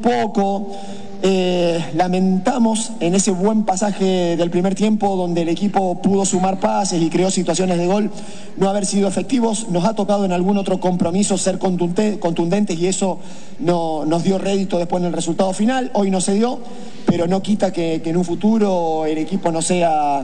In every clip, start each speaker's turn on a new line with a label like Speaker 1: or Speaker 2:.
Speaker 1: poco. Lamentamos en ese buen pasaje del primer tiempo donde el equipo pudo sumar pases y creó situaciones de gol, no haber sido efectivos. Nos ha tocado en algún otro compromiso ser contundentes y eso no nos dio rédito después en el resultado final. Hoy no se dio, pero no quita que en un futuro el equipo no sea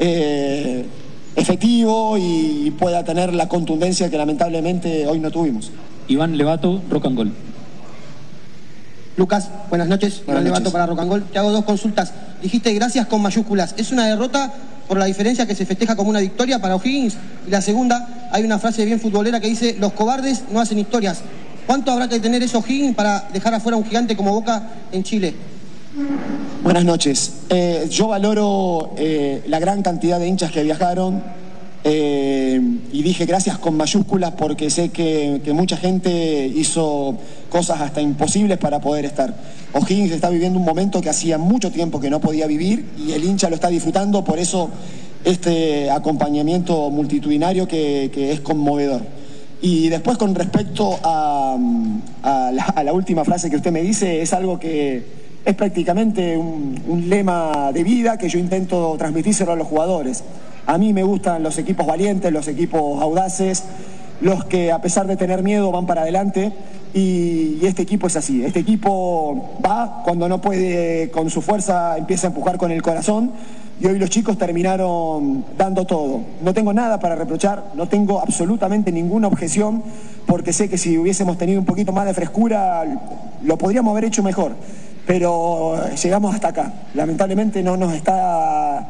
Speaker 1: efectivo y pueda tener la contundencia que lamentablemente hoy no tuvimos.
Speaker 2: Iván Levato, Rock and Gold.
Speaker 3: Lucas, buenas noches. Iván Levato para Rock and Gold. Te hago dos consultas. Dijiste gracias con mayúsculas. ¿Es una derrota por la diferencia que se festeja como una victoria para O'Higgins? Y la segunda, hay una frase bien futbolera que dice: los cobardes no hacen historias. ¿Cuánto habrá que tener eso O'Higgins para dejar afuera a un gigante como Boca en Chile?
Speaker 1: Buenas noches. Yo valoro la gran cantidad de hinchas que viajaron y dije gracias con mayúsculas porque sé que mucha gente hizo cosas hasta imposibles para poder estar. O'Higgins está viviendo un momento que hacía mucho tiempo que no podía vivir y el hincha lo está disfrutando, por eso este acompañamiento multitudinario que es conmovedor. Y después con respecto a la última frase que usted me dice, es algo que es prácticamente un lema de vida que yo intento transmitírselo a los jugadores. A mí me gustan los equipos valientes, los equipos audaces, los que a pesar de tener miedo van para adelante y este equipo es así. Este equipo va cuando no puede con su fuerza, empieza a empujar con el corazón y hoy los chicos terminaron dando todo. No tengo nada para reprochar, no tengo absolutamente ninguna objeción porque sé que si hubiésemos tenido un poquito más de frescura lo podríamos haber hecho mejor. Pero llegamos hasta acá. Lamentablemente no nos está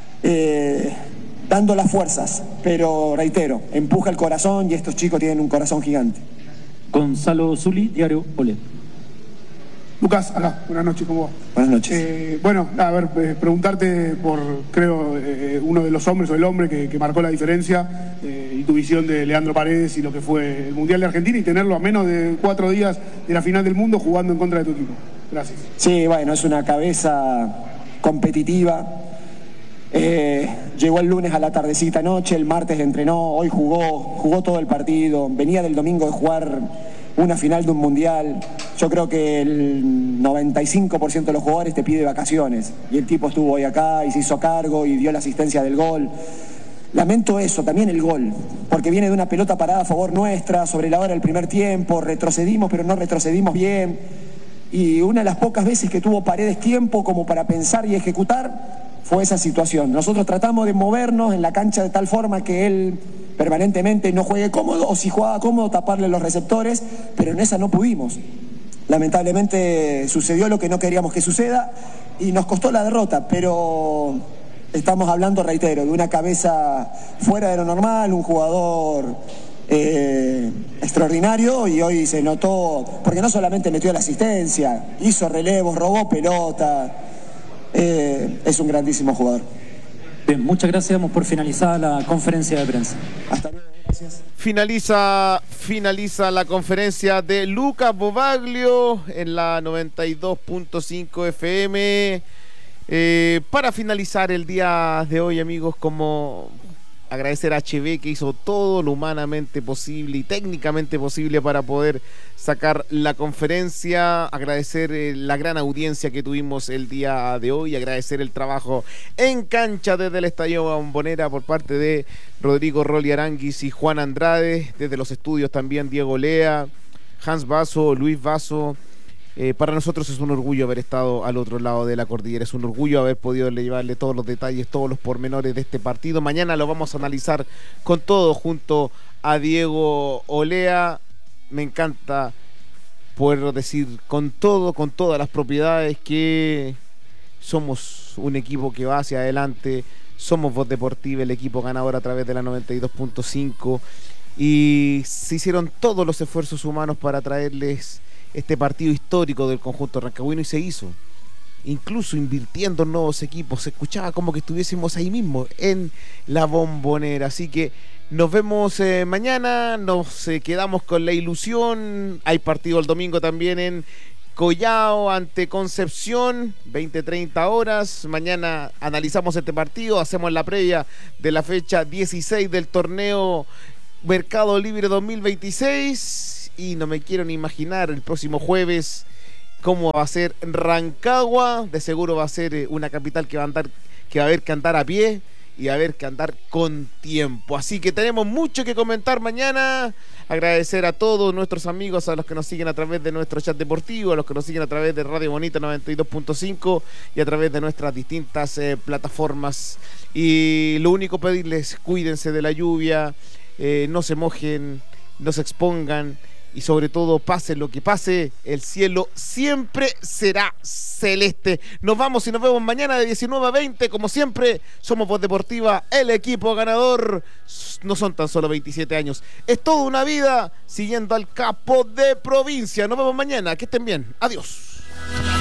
Speaker 1: dando las fuerzas, pero reitero, empuja el corazón y estos chicos tienen un corazón gigante.
Speaker 2: Gonzalo Zuli, Diario Olé.
Speaker 4: Lucas, acá, buenas noches, ¿cómo va?
Speaker 1: Buenas noches.
Speaker 4: Bueno, a ver, preguntarte por, creo, uno de los hombres o el hombre que marcó la diferencia y tu visión de Leandro Paredes y lo que fue el Mundial de Argentina y tenerlo a menos de 4 días de la final del mundo jugando en contra de tu equipo. Gracias.
Speaker 1: Sí, bueno, es una cabeza competitiva. Llegó el lunes a la tardecita noche, el martes entrenó, hoy jugó todo el partido, venía del domingo de jugar una final de un mundial. Yo creo que el 95% de los jugadores te pide vacaciones y el tipo estuvo hoy acá y se hizo cargo y dio la asistencia del gol. Lamento eso, también el gol, porque viene de una pelota parada a favor nuestra, sobre la hora del primer tiempo, retrocedimos pero no retrocedimos bien y una de las pocas veces que tuvo Paredes tiempo como para pensar y ejecutar fue esa situación. Nosotros tratamos de movernos en la cancha de tal forma que él permanentemente no juegue cómodo o si jugaba cómodo taparle los receptores, pero en esa no pudimos. Lamentablemente sucedió lo que no queríamos que suceda y nos costó la derrota, pero estamos hablando, reitero, de una cabeza fuera de lo normal, un jugador extraordinario y hoy se notó, porque no solamente metió la asistencia, hizo relevos, robó pelota, es un grandísimo jugador.
Speaker 2: Bien, muchas gracias, damos por finalizada la conferencia de prensa.
Speaker 1: Hasta luego, gracias.
Speaker 5: Finaliza la conferencia de Lucas Bobaglio en la 92.5 FM. Para finalizar el día de hoy, amigos, como agradecer a HB que hizo todo lo humanamente posible y técnicamente posible para poder sacar la conferencia, agradecer la gran audiencia que tuvimos el día de hoy, agradecer el trabajo en cancha desde el Estadio Bombonera por parte de Rodrigo Rolly Aranguis y Juan Andrade, desde los estudios también Diego Lea, Hans Vaso, Luis Vaso. Para nosotros es un orgullo haber estado al otro lado de la cordillera, es un orgullo haber podido llevarle todos los detalles, todos los pormenores de este partido. Mañana lo vamos a analizar con todo junto a Diego Olea. Me encanta poder decir con todas las propiedades que somos un equipo que va hacia adelante, somos Voz Deportiva, el equipo ganador a través de la 92.5 y se hicieron todos los esfuerzos humanos para traerles este partido histórico del conjunto rancagüino y se hizo, incluso invirtiendo en nuevos equipos, se escuchaba como que estuviésemos ahí mismo en la Bombonera, así que nos vemos mañana, nos quedamos con la ilusión, hay partido el domingo también en Collao ante Concepción, 20-30 horas, mañana analizamos este partido, hacemos la previa de la fecha 16 del torneo Mercado Libre 2026 y no me quiero ni imaginar el próximo jueves cómo va a ser Rancagua. De seguro va a ser una capital que va a haber que andar a pie y va a haber que andar con tiempo. Así que tenemos mucho que comentar mañana. Agradecer a todos nuestros amigos, a los que nos siguen a través de nuestro chat deportivo, a los que nos siguen a través de Radio Bonita 92.5 y a través de nuestras distintas plataformas. Y lo único pedirles, cuídense de la lluvia, no se mojen, no se expongan y sobre todo, pase lo que pase, el cielo siempre será celeste. Nos vamos y nos vemos mañana de 19 a 20. Como siempre, somos Voz Deportiva, el equipo ganador. No son tan solo 27 años, es toda una vida siguiendo al capo de provincia. Nos vemos mañana, que estén bien, adiós.